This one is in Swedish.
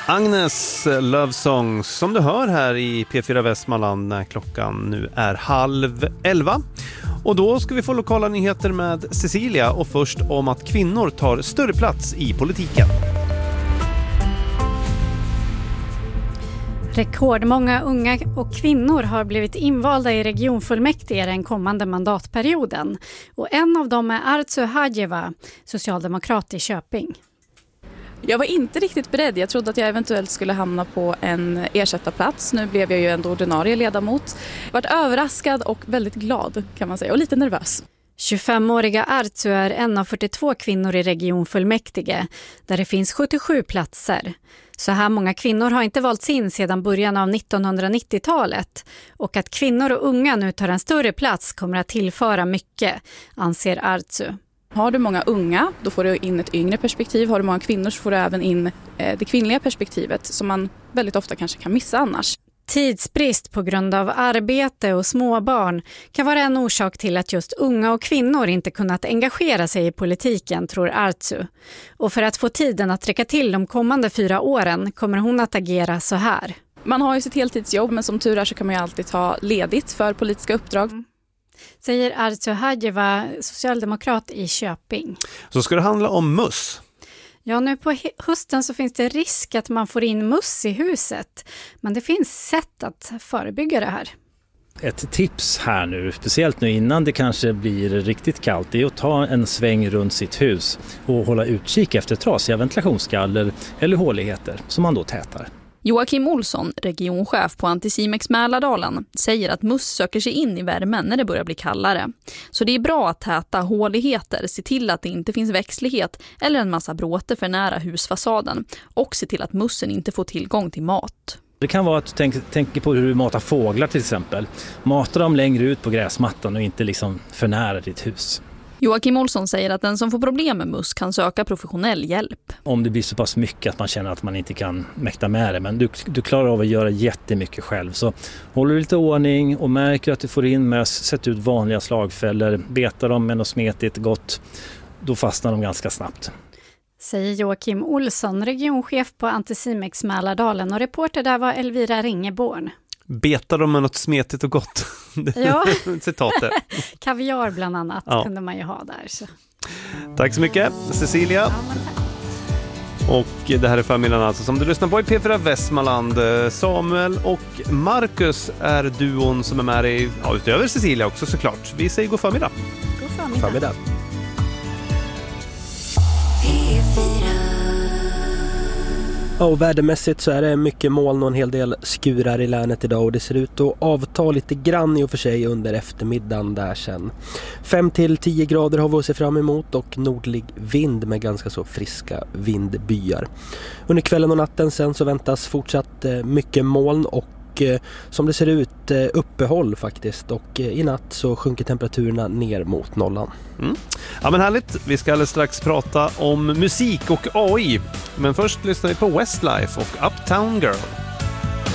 Agnes Love Songs som du hör här i P4 Västmanland när klockan nu är 10:30. Och då ska vi få lokala nyheter med Cecilia och först om att kvinnor tar större plats i politiken. Rekordmånga unga och kvinnor har blivit invalda i regionfullmäktige den kommande mandatperioden. Och en av dem är Arzu Hajeva, socialdemokrat i Köping. Jag var inte riktigt beredd. Jag trodde att jag eventuellt skulle hamna på en ersättarplats. Nu blev jag ju ändå ordinarie ledamot. Jag varit överraskad och väldigt glad kan man säga och lite nervös. 25-åriga Arzu är en av 42 kvinnor i regionfullmäktige där det finns 77 platser. Så här många kvinnor har inte valts in sedan början av 1990-talet och att kvinnor och unga nu tar en större plats kommer att tillföra mycket, anser Arzu. Har du många unga, då får du in ett yngre perspektiv. Har du många kvinnor så får du även in det kvinnliga perspektivet som man väldigt ofta kanske kan missa annars. Tidsbrist på grund av arbete och småbarn kan vara en orsak till att just unga och kvinnor inte kunnat engagera sig i politiken, tror Arzu. Och för att få tiden att räcka till de kommande 4 åren kommer hon att agera så här. Man har ju sitt heltidsjobb men som tur är så kan man ju alltid ta ledigt för politiska uppdrag. Säger Arzu Hajeva, socialdemokrat i Köping. Så ska det handla om möss. Ja, nu på hösten så finns det risk att man får in möss i huset. Men det finns sätt att förebygga det här. Ett tips här nu, speciellt nu innan det kanske blir riktigt kallt, är att ta en sväng runt sitt hus och hålla utkik efter trasiga ventilationsgaller eller håligheter som man då tätar. Joakim Olsson, regionchef på Anticimex Mälardalen, säger att möss söker sig in i värmen när det börjar bli kallare. Så det är bra att täta håligheter, se till att det inte finns växtlighet eller en massa bråte för nära husfasaden och se till att mössen inte får tillgång till mat. Det kan vara att du tänker på hur du matar fåglar till exempel. Mata dem längre ut på gräsmattan och inte liksom för nära ditt hus. Joakim Olsson säger att den som får problem med möss kan söka professionell hjälp. Om det blir så pass mycket att man känner att man inte kan mäkta med det, men du klarar av att göra jättemycket själv. Så håller du lite ordning och märker att du får in möss, sätt ut vanliga slagfällor, betar dem med något smetigt gott, då fastnar de ganska snabbt. Säger Joakim Olsson, regionchef på Anticimex Mälardalen, och reporter där var Elvira Ringeborn. Betar de med något smetigt och gott? Ja, citatet. Kaviar bland annat kunde man ju ha där. Så. Tack så mycket, Cecilia. Ja, och det här är förmiddagen alltså som du lyssnar på i P4 Västmanland. Samuel och Marcus är duon som är med dig, utöver Cecilia också såklart. Vi säger god förmiddag. God förmiddag. Och vädermässigt så är det mycket moln och en hel del skurar i länet idag och det ser ut att avta lite grann i och för sig under eftermiddagen där sen. 5-10 grader har vi att se fram emot och nordlig vind med ganska så friska vindbyar. Under kvällen och natten sen så väntas fortsatt mycket moln och som det ser ut uppehåll faktiskt och i natt så sjunker temperaturerna ner mot nollan. Ja men härligt, vi ska alldeles strax prata om musik och AI. Men först lyssnar vi på Westlife och Uptown Girl.